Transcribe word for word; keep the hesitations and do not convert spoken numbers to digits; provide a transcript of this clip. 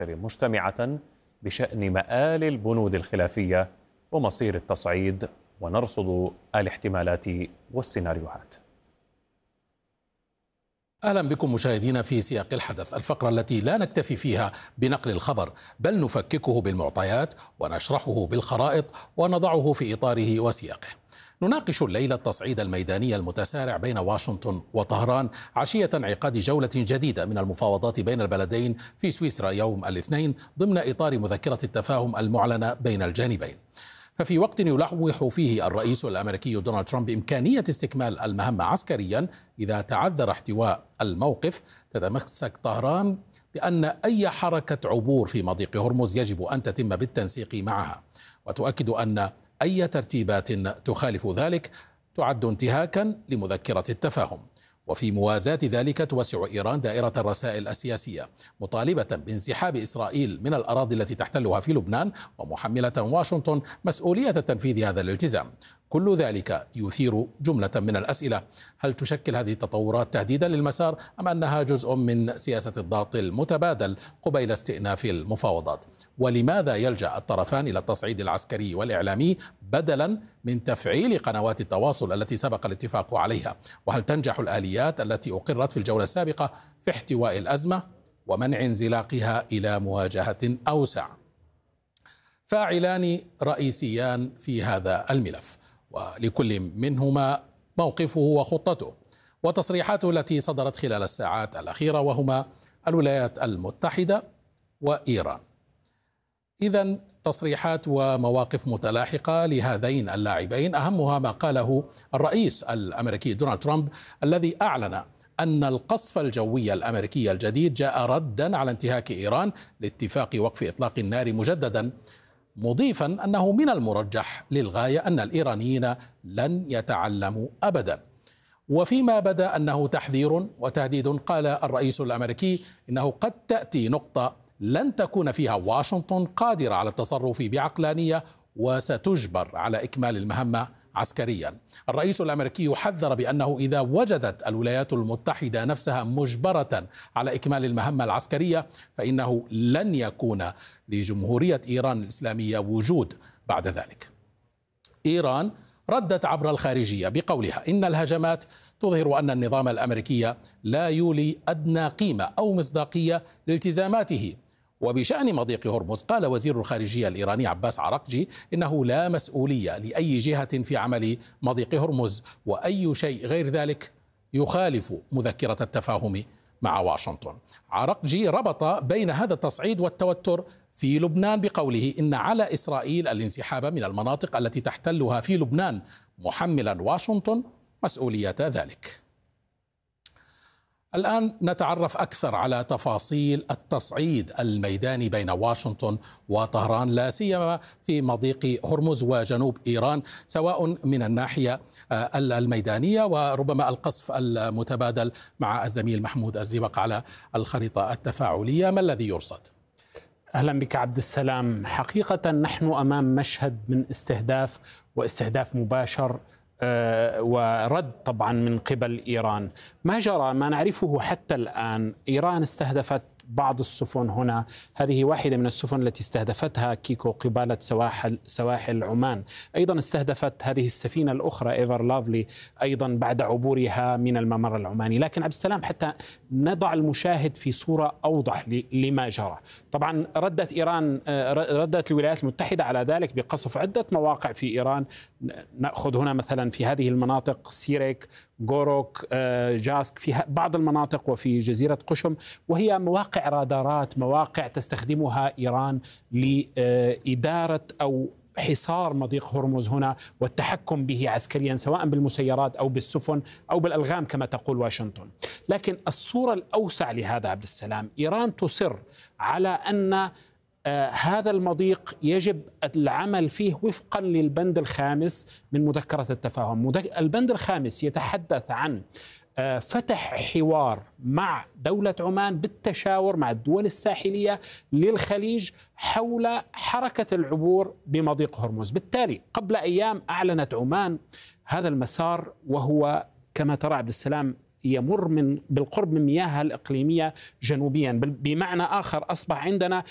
مجتمعة بشأن مآل البنود الخلافية ومصير التصعيد، ونرصد الاحتمالات والسيناريوهات. أهلا بكم مشاهدينا في سياق الحدث، الفقرة التي لا نكتفي فيها بنقل الخبر بل نفككه بالمعطيات ونشرحه بالخرائط ونضعه في إطاره وسياقه. نناقش الليلة التصعيد الميداني المتسارع بين واشنطن وطهران عشية انعقاد جولة جديدة من المفاوضات بين البلدين في سويسرا يوم الاثنين ضمن إطار مذكرة التفاهم المعلنة بين الجانبين. ففي وقت يلوح فيه الرئيس الأمريكي دونالد ترامب بإمكانية استكمال المهمة عسكريا إذا تعذر احتواء الموقف، تتمسك طهران بأن أي حركة عبور في مضيق هرمز يجب أن تتم بالتنسيق معها، وتؤكد أن أي ترتيبات تخالف ذلك تعد انتهاكا لمذكرة التفاهم. وفي موازاة ذلك توسع إيران دائرة الرسائل السياسية مطالبة بانسحاب إسرائيل من الأراضي التي تحتلها في لبنان، ومحملة واشنطن مسؤولية تنفيذ هذا الالتزام. كل ذلك يثير جملة من الأسئلة: هل تشكل هذه التطورات تهديدا للمسار أم أنها جزء من سياسة الضغط المتبادل قبيل استئناف المفاوضات؟ ولماذا يلجأ الطرفان إلى التصعيد العسكري والإعلامي بدلا من تفعيل قنوات التواصل التي سبق الاتفاق عليها؟ وهل تنجح الآليات التي أقرت في الجولة السابقة في احتواء الأزمة ومنع انزلاقها إلى مواجهة أوسع؟ فاعلان رئيسيان في هذا الملف، ولكل منهما موقفه وخطته وتصريحاته التي صدرت خلال الساعات الأخيرة، وهما الولايات المتحدة وإيران. إذن تصريحات ومواقف متلاحقة لهذين اللاعبين، أهمها ما قاله الرئيس الأمريكي دونالد ترامب الذي أعلن أن القصف الجوي الأمريكي الجديد جاء ردا على انتهاك إيران لاتفاق وقف إطلاق النار مجددا، مضيفا أنه من المرجح للغاية أن الإيرانيين لن يتعلموا أبدا. وفيما بدا أنه تحذير وتهديد، قال الرئيس الأمريكي إنه قد تأتي نقطة لن تكون فيها واشنطن قادرة على التصرف بعقلانية وستجبر على إكمال المهمة عسكريا. الرئيس الأمريكي حذر بأنه إذا وجدت الولايات المتحدة نفسها مجبرة على إكمال المهمة العسكرية فإنه لن يكون لجمهورية إيران الإسلامية وجود بعد ذلك. إيران ردت عبر الخارجية بقولها إن الهجمات تظهر أن النظام الأمريكي لا يولي أدنى قيمة أو مصداقية لالتزاماته. وبشأن مضيق هرمز قال وزير الخارجية الإيراني عباس عراقجي إنه لا مسؤولية لأي جهة في عمل مضيق هرمز، وأي شيء غير ذلك يخالف مذكرة التفاهم مع واشنطن. عراقجي ربط بين هذا التصعيد والتوتر في لبنان بقوله إن على إسرائيل الانسحاب من المناطق التي تحتلها في لبنان، محملا واشنطن مسؤولية ذلك. الآن نتعرف أكثر على تفاصيل التصعيد الميداني بين واشنطن وطهران، لا سيما في مضيق هرمز وجنوب إيران، سواء من الناحية الميدانية وربما القصف المتبادل مع الزميل محمود الزيبق على الخريطة التفاعلية. ما الذي يرصد؟ أهلا بك عبد السلام. حقيقة نحن أمام مشهد من استهداف واستهداف مباشر ورد طبعا من قبل إيران. ما جرى ما نعرفه حتى الآن، إيران استهدفت بعض السفن هنا، هذه واحدة من السفن التي استهدفتها كيكو قبالة سواحل سواحل عمان. أيضا استهدفت هذه السفينة الأخرى إيفر لافلي أيضا بعد عبورها من الممر العماني. لكن عبد السلام حتى نضع المشاهد في صورة أوضح لما جرى، طبعا ردت إيران ردت الولايات المتحدة على ذلك بقصف عدة مواقع في إيران. نأخذ هنا مثلا في هذه المناطق سيريك، غوروك، جاسك، في بعض المناطق وفي جزيرة قشم، وهي مواقع رادارات، مواقع تستخدمها إيران لإدارة أو حصار مضيق هرمز هنا والتحكم به عسكريا، سواء بالمسيرات أو بالسفن أو بالألغام كما تقول واشنطن. لكن الصورة الأوسع لهذا عبد السلام، إيران تصر على أن آه هذا المضيق يجب العمل فيه وفقا للبند الخامس من مذكرة التفاهم. مدك... البند الخامس يتحدث عن آه فتح حوار مع دولة عمان بالتشاور مع الدول الساحلية للخليج حول حركة العبور بمضيق هرمز. بالتالي قبل أيام أعلنت عمان هذا المسار، وهو كما ترى عبد السلام يمر من بالقرب من مياهها الإقليمية جنوبيا، بمعنى آخر أصبح عندنا